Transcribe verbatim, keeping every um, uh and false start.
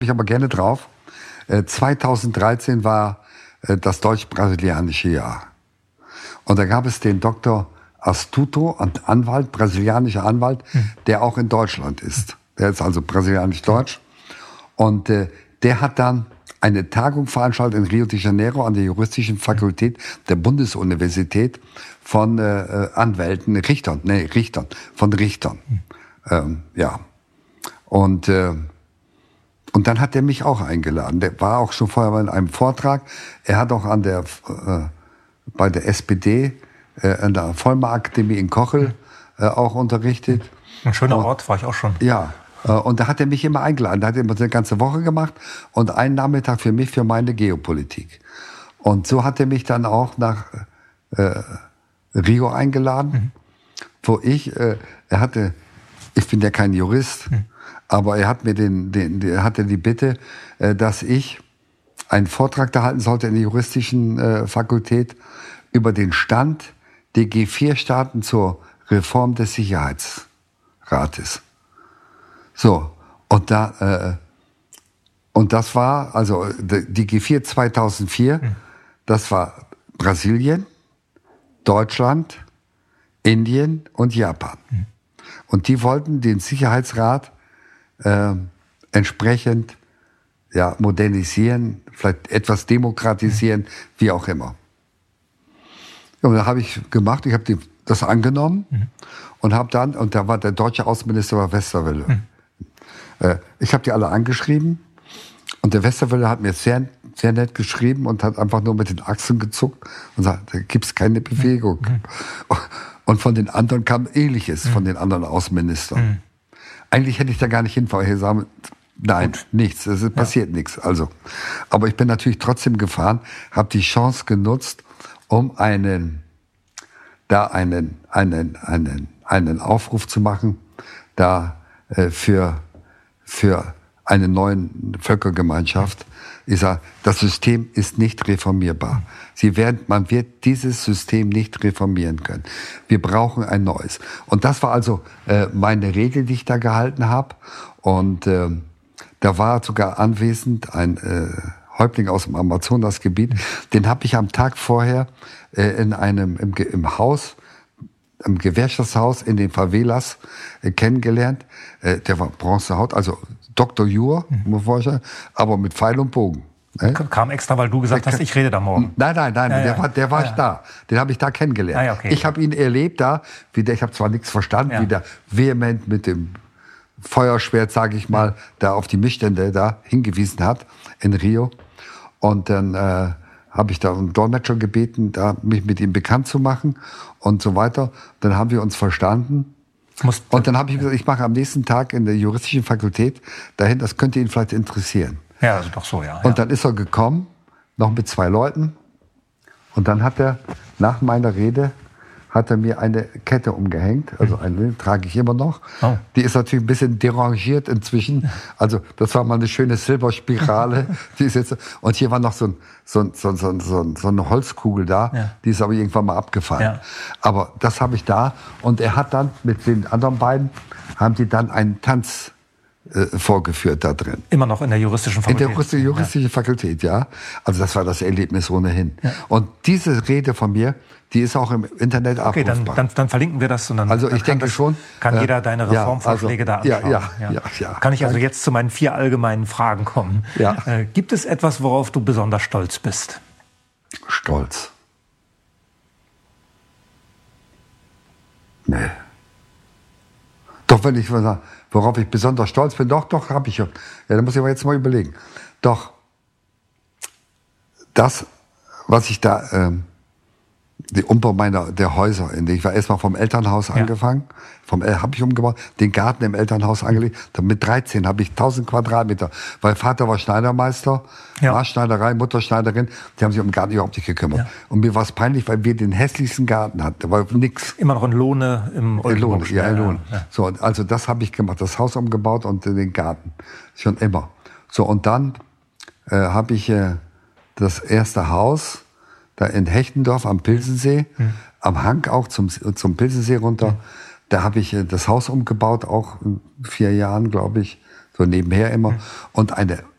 ich aber gerne drauf. Äh, zweitausenddreizehn war äh, das deutsch-brasilianische Jahr. Und da gab es den Doktor Astuto, ein Anwalt, brasilianischer Anwalt, hm. der auch in Deutschland ist. Der ist also brasilianisch-deutsch. Und äh, der hat dann eine Tagung veranstaltet in Rio de Janeiro an der juristischen Fakultät der Bundesuniversität von äh, Anwälten, Richtern, nee, Richtern, von Richtern. Hm. Ähm, ja. Und, äh, und dann hat er mich auch eingeladen. Der war auch schon vorher in einem Vortrag. Er hat auch an der, äh, bei der S P D, äh, an der Vollmer-Akademie in Kochel äh, auch unterrichtet. Ein schöner und, Ort, war ich auch schon. Ja. Und da hat er mich immer eingeladen. Da hat er immer eine ganze Woche gemacht und einen Nachmittag für mich, für meine Geopolitik. Und so hat er mich dann auch nach äh, Rio eingeladen, mhm. wo ich, äh, er hatte, ich bin ja kein Jurist, mhm. aber er hat mir den, den, der hatte die Bitte, äh, dass ich einen Vortrag da halten sollte in der juristischen äh, Fakultät über den Stand der G vier Staaten zur Reform des Sicherheitsrates. So, und da, äh, und das war, also die G vier zweitausendvier, mhm. das war Brasilien, Deutschland, Indien und Japan. Mhm. Und die wollten den Sicherheitsrat äh, entsprechend ja, modernisieren, vielleicht etwas demokratisieren, mhm. wie auch immer. Ja, und da habe ich gemacht, ich habe das angenommen mhm. und habe dann, und da war der deutsche Außenminister war Westerwelle. Mhm. Ich habe die alle angeschrieben und der Westerwelle hat mir sehr, sehr nett geschrieben und hat einfach nur mit den Achseln gezuckt und sagt, da gibt's keine Bewegung. Mhm. Und von den anderen kam Ähnliches, mhm. von den anderen Außenministern. Mhm. Eigentlich hätte ich da gar nicht hinfahren. Ich gesagt, nein, Gut. nichts, es passiert ja. nichts. Also, aber ich bin natürlich trotzdem gefahren, habe die Chance genutzt, um einen, da einen, einen, einen, einen Aufruf zu machen, da äh, für für eine neue Völkergemeinschaft. Ich sage, das System ist nicht reformierbar. Sie werden, man wird dieses System nicht reformieren können. Wir brauchen ein neues. Und das war also äh, meine Rede, die ich da gehalten habe. Und äh, da war sogar anwesend ein äh, Häuptling aus dem Amazonasgebiet. Den habe ich am Tag vorher äh, in einem im, im Haus im Gewerkschaftshaus in den Favelas äh, kennengelernt. Äh, der war Bronzehaut, also Doktor Jur, mhm. muss man vorstellen, aber mit Pfeil und Bogen. Ne? Kam extra, weil du gesagt der, hast, ich rede da morgen. Nein, nein, nein, ja, der ja. war, der war ja, ja. da. Den habe ich da kennengelernt. Ah, ja, okay, ich habe ihn erlebt da, wie der, ich habe zwar nichts verstanden, ja. wie der vehement mit dem Feuerschwert, sage ich mal, da auf die Missstände da hingewiesen hat in Rio. Und dann äh, habe ich da einen Dolmetscher gebeten, da mich mit ihm bekannt zu machen und so weiter. Dann haben wir uns verstanden. Muss, und dann habe ich gesagt, ich mache am nächsten Tag in der juristischen Fakultät dahin, das könnte ihn vielleicht interessieren. Ja, also doch so, ja. Und dann ist er gekommen, noch mit zwei Leuten. Und dann hat er, nach meiner Rede, hat er mir eine Kette umgehängt. Also eine trage ich immer noch. Oh. Die ist natürlich ein bisschen derangiert inzwischen. Also das war mal eine schöne Silberspirale. Die ist jetzt, und hier war noch so, ein, so, ein, so, ein, so, ein, so eine Holzkugel da. Ja. Die ist aber irgendwann mal abgefallen. Ja. Aber das habe ich da. Und er hat dann mit den anderen beiden, haben die dann einen Tanz äh, vorgeführt da drin. Immer noch in der juristischen Fakultät? In der juristischen ja. Fakultät, ja. Also das war das Erlebnis ohnehin. Ja. Und diese Rede von mir, die ist auch im Internet abrufbar. Okay, dann, dann, dann verlinken wir das. Und dann, also ich dann denke das, schon. Kann äh, jeder deine Reformvorschläge ja, also, da anschauen. Ja, ja, ja. Ja, ja. Kann ich also jetzt zu meinen vier allgemeinen Fragen kommen? Ja. Äh, gibt es etwas, worauf du besonders stolz bist? Stolz? Nee. Doch, wenn ich mal sage, worauf ich besonders stolz bin, doch, doch, habe ich schon. Ja, da muss ich aber jetzt mal überlegen. Doch, das, was ich da... Ähm, die Umbau meiner der Häuser, in denen ich war erstmal vom Elternhaus ja. angefangen, vom habe ich umgebaut, den Garten im Elternhaus angelegt. Dann mit dreizehn habe ich tausend Quadratmeter, weil Vater war Schneidermeister, ja. Maßschneiderei, Mutter Schneiderin, die haben sich um den Garten überhaupt nicht gekümmert. Ja. Und mir war es peinlich, weil wir den hässlichsten Garten hatten, da war nix. Immer noch in Lohne im in Lohne, ja, in Lohne. Ja. So, also das habe ich gemacht, das Haus umgebaut und den Garten, schon immer. So, und dann äh, habe ich äh, das erste Haus da in Hechtendorf am Pilsensee, hm. am Hang auch zum, zum Pilsensee runter. Hm. Da habe ich das Haus umgebaut, auch in vier Jahren, glaube ich, so nebenher immer. Mhm. Und eine